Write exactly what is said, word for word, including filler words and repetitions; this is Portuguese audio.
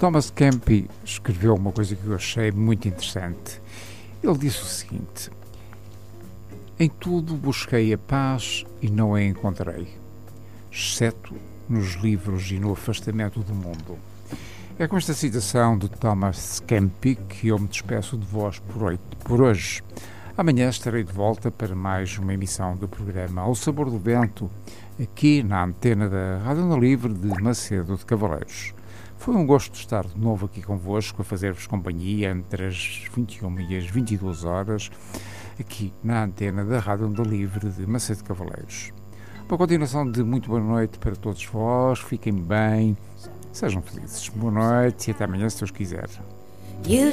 Thomas Campi escreveu uma coisa que eu achei muito interessante. Ele disse o seguinte: em tudo busquei a paz e não a encontrei, exceto nos livros e no afastamento do mundo. É com esta citação de Thomas Campi que eu me despeço de vós por hoje. Amanhã estarei de volta para mais uma emissão do programa Ao Sabor do Vento, aqui na antena da Rádio Onda Livre de Macedo de Cavaleiros. Foi um gosto estar de novo aqui convosco, a fazer-vos companhia entre as vinte e uma e as vinte e duas horas, aqui na antena da Rádio Onda Livre de Macedo de Cavaleiros. Uma continuação de muito boa noite para todos vós, fiquem bem, sejam felizes. Boa noite e até amanhã, se Deus quiser.